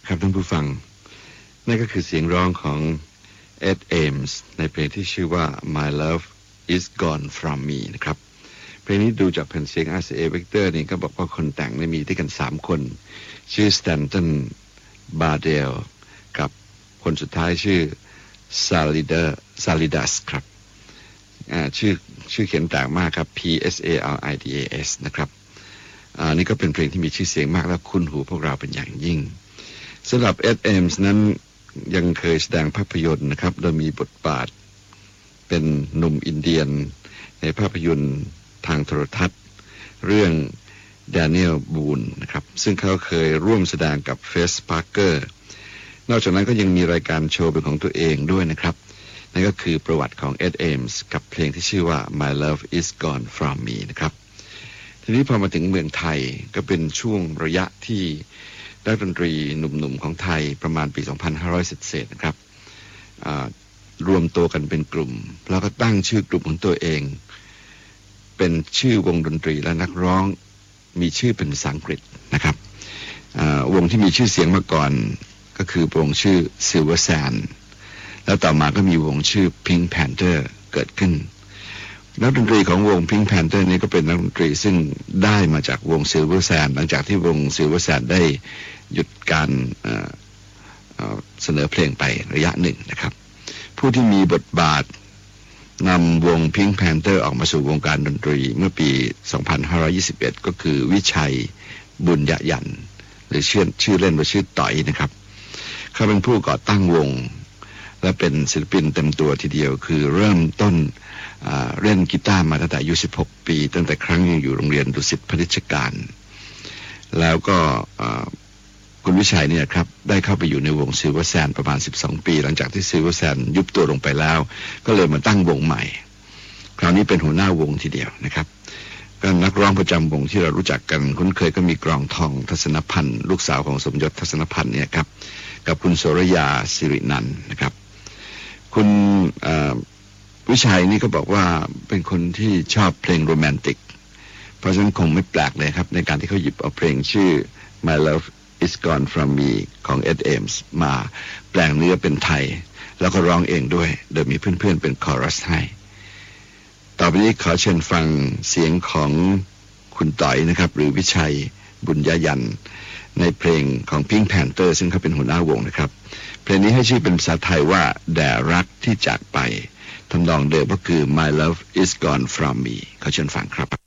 ครับท่านผู้ฟังนั่นก็คือเสียงร้องของเอ็ดเอมส์ในเพลงที่ชื่อว่า My Love Is Gone From Me นะครับเพลงนี้ดูจากแผ่นเสียง RCA Victor นี่ก็บอกว่าคนแต่งมีด้วยกัน3คนชื่อสแตนตันบาร์เดลกับคนสุดท้ายชื่อซาลิดัสครับชื่อเขียนต่างมากครับ PSALIDAS นะครับนี่ก็เป็นเพลงที่มีชื่อเสียงมากและคุ้นหูพวกเราเป็นอย่างยิ่งสำหรับเอ็ดเอมส์นั้นยังเคยแสดงภาพยนตร์นะครับโดยมีบทบาทเป็นหนุ่มอินเดียนในภาพยนตร์ทางโทรทัศน์เรื่อง Daniel Boone นะครับซึ่งเขาเคยร่วมแสดงกับเฟสพาร์เกอร์นอกจากนั้นก็ยังมีรายการโชว์เป็นของตัวเองด้วยนะครับนั่นก็คือประวัติของเอ็ดเอมส์กับเพลงที่ชื่อว่า My Love Is Gone From Me นะครับทีนี้พอมาถึงเมืองไทยก็เป็นช่วงระยะที่นักดนตรีหนุ่มๆของไทยประมาณปี2500เศษๆนะครับรวมตัวกันเป็นกลุ่มแล้วก็ตั้งชื่อกลุ่มของตัวเองเป็นชื่อวงดนตรีและนักร้องมีชื่อเป็นภาษาอังกฤษนะครับวงที่มีชื่อเสียงมาก่อนก็คือวงชื่อ Silver Sand แล้วต่อมาก็มีวงชื่อ Pink Panther เกิดขึ้นนักดนตรีของวง Pink Panther นี้ก็เป็นนักดนตรีซึ่งได้มาจากวง Silver Sand หลังจากที่วง Silver Sand ได้หยุดการเสนอเพลงไประยะหนึ่งนะครับผู้ที่มีบทบาทนำวง Pink Panther ออกมาสู่วงการดนตรีเมื่อปี 2521 ก็คือวิชัยบุญยยันต์หรือชื่อเล่นว่าชื่อต่อยนะครับเขาเป็นผู้ก่อตั้งวงและเป็นศิลปินเต็มตัวทีเดียวคือเริ่มต้นเล่นกีตาร์มาตั้งแต่อายุ16 ปีตั้งแต่ครั้งยังอยู่โรงเรียนดุสิตพนิชการแล้วก็คุณวิชัยเนี่ยครับได้เข้าไปอยู่ในวงซิลเวอร์แซนประมาณ12 ปีหลังจากที่ซิลเวอร์แซนยุบตัวลงไปแล้วก็เลยมาตั้งวงใหม่คราวนี้เป็นหัวหน้าวงทีเดียวนะครับก็นักร้องประจำวงที่เรารู้จักกันคุ้นเคยก็มีกรองทองทัศนพันธ์ลูกสาวของสมยศทัศนพันธ์เนี่ยครับกับคุณโสรยาสิรินันท์นะครับคุณวิชัยนี่ก็บอกว่าเป็นคนที่ชอบเพลงโรแมนติกเพราะฉะนั้นคงไม่แปลกเลยครับในการที่เขาหยิบเอาเพลงชื่อ My Love Is Gone From Me ของ Ed Ames มาแปลงเนื้อเป็นไทยแล้วก็ร้องเองด้วยโดยมีเพื่อนๆเป็นคอรัสให้ต่อไปนี้ขอเชิญฟังเสียงของคุณต่อยนะครับหรือวิชัยบุญยยันต์ในเพลงของ Pink Panther ซึ่งเขาเป็นหัวหน้าวงนะครับเพลงนี้ให้ชื่อเป็นภาษาไทยว่าแด่รักที่จากไปทำนองเดิมก็คือ My Love Is Gone From Me ขอเชิญฟังครับ